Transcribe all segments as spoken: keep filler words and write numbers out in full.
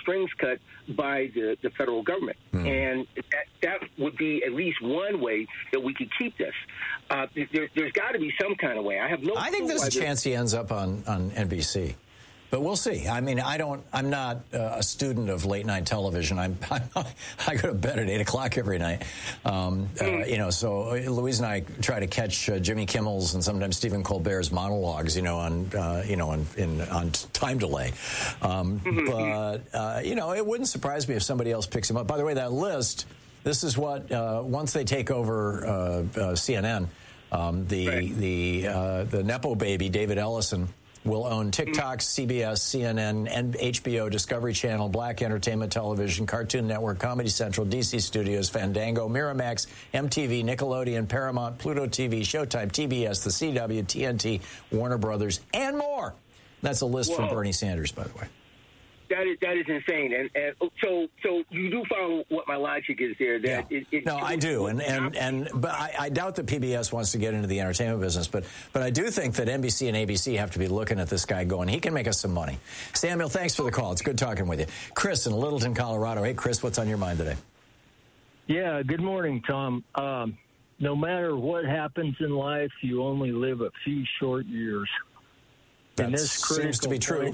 strings cut by the, the federal government. Mm. And that, that would be at least one way that we could keep this. Uh, there, there's got to be some kind of way. I have no I think there's a chance he ends up on, on N B C. But we'll see. I mean, I don't. I'm not uh, a student of late night television. I'm. I'm I go to bed at eight o'clock every night. Um, uh, you know, so Louise and I try to catch uh, Jimmy Kimmel's and sometimes Stephen Colbert's monologues. You know, on uh, you know on in on time delay. Um, but uh, you know, it wouldn't surprise me if somebody else picks him up. By the way, that list. This is what uh, once they take over uh, uh, C N N, um, the right. the uh, the nepo baby David Ellison will own TikTok, C B S, C N N, and H B O, Discovery Channel, Black Entertainment Television, Cartoon Network, Comedy Central, D C Studios, Fandango, Miramax, M T V, Nickelodeon, Paramount, Pluto T V, Showtime, T B S, the C W, T N T, Warner Brothers, and more. That's a list Whoa. from Bernie Sanders, by the way. That is that is insane, and, and so so you do follow what my logic is there. That yeah. it, it, no, I do, and and and but I, I doubt that P B S wants to get into the entertainment business. But but I do think that N B C and A B C have to be looking at this guy, going, he can make us some money. Samuel, thanks for the call. It's good talking with you. Chris in Littleton, Colorado. Hey, Chris, what's on your mind today? Yeah, good morning, Tom. Um, no matter what happens in life, you only live a few short years. That this seems to be true.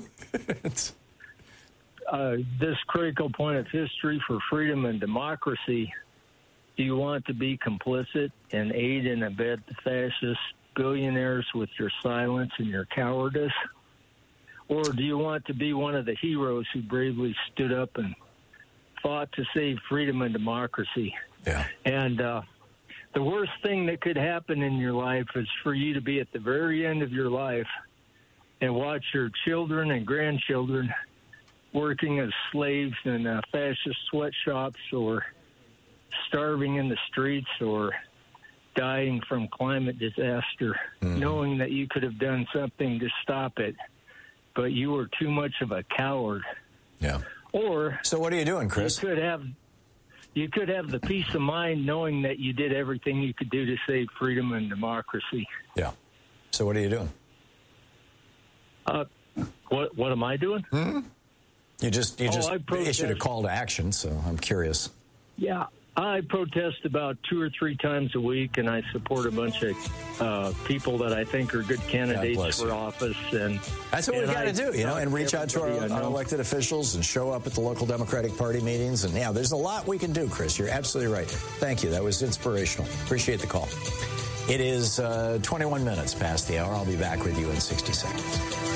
Uh, this critical point of history for freedom and democracy, do you want to be complicit and aid and abet the fascist billionaires with your silence and your cowardice? Or do you want to be one of the heroes who bravely stood up and fought to save freedom and democracy? Yeah. And uh, the worst thing that could happen in your life is for you to be at the very end of your life and watch your children and grandchildren working as slaves in uh, fascist sweatshops, or starving in the streets, or dying from climate disaster, mm. knowing that you could have done something to stop it, but you were too much of a coward. Yeah. Or so what are you doing, Chris? You could have you could have the peace of mind knowing that you did everything you could do to save freedom and democracy. Yeah. So what are you doing? Uh, what what am I doing? Mm-hmm. You just you oh, just issued a call to action, so I'm curious. Yeah, I protest about two or three times a week, and I support a bunch of uh, people that I think are good candidates for office. And that's what and we've got to do, you know, and reach out to our, our know. elected officials and show up at the local Democratic Party meetings. And yeah, there's a lot we can do, Chris. You're absolutely right. Thank you. That was inspirational. Appreciate the call. It is uh, twenty-one minutes past the hour. I'll be back with you in sixty seconds.